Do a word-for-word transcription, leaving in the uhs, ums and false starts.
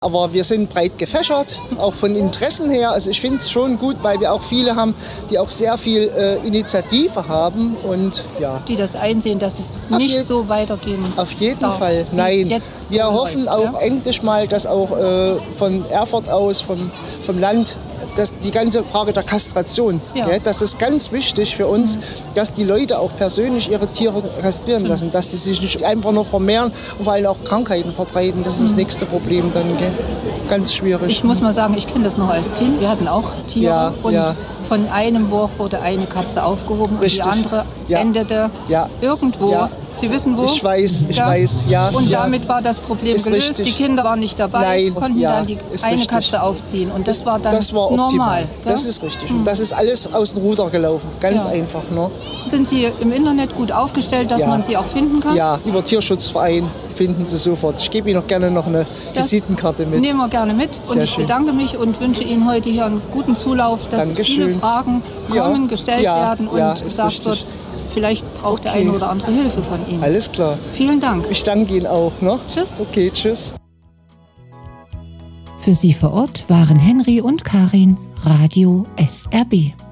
Aber wir sind breit gefächert, auch von Interessen her. Also ich finde es schon gut, weil wir auch viele haben, die auch sehr viel äh, Initiative haben und ja. Die das einsehen, dass es auf nicht je- so weitergehen Auf jeden darf, Fall, nein. Jetzt wir so hoffen läuft, auch ja? endlich mal, dass auch äh, von Erfurt aus, vom, vom Land, dass die ganze Frage der Kastration, Ja. ja, das ist ganz wichtig für uns, mhm. dass die Leute auch persönlich ihre Tiere kastrieren mhm. lassen, dass sie sich nicht einfach nur vermehren und vor allem auch Krankheiten verbreiten. Das ist mhm. das nächste Problem dann, gell? Ganz schwierig. Ich muss mal sagen, ich kenne das noch als Kind. Wir hatten auch Tiere ja, und ja. von einem Wurf wurde eine Katze aufgehoben Richtig. und die andere ja. endete ja. irgendwo. Ja. Sie wissen wo? Ich weiß, ich ja. weiß, ja. Und ja. damit war das Problem ist gelöst. Richtig. Die Kinder waren nicht dabei, Nein, konnten ja, dann die eine richtig. Katze aufziehen. Und das, das war dann das war normal. Das ist richtig. Hm. Das ist alles aus dem Ruder gelaufen. Ganz ja. einfach. Ne? Sind Sie im Internet gut aufgestellt, dass ja. man Sie auch finden kann? Ja, über Tierschutzverein finden Sie sofort. Ich gebe Ihnen noch gerne noch eine das Visitenkarte mit. Nehmen wir gerne mit. Sehr und ich schön. bedanke mich und wünsche Ihnen heute hier einen guten Zulauf, dass Dankeschön. viele Fragen kommen, ja. gestellt ja. werden und ja, gesagt richtig. wird, vielleicht braucht okay. der eine oder andere Hilfe von Ihnen. Alles klar. Vielen Dank. Ich danke Ihnen auch. Ne? Tschüss. Okay, tschüss. Für Sie vor Ort waren Henry und Karin, Radio S R B.